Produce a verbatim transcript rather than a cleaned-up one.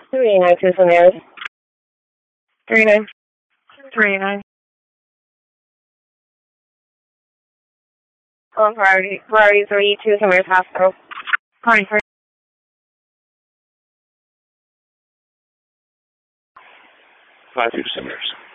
three nine two Samaras. Three nine. Three nine. On priority, priority three two Samaras Hospital. Priority three. Five two Samaras.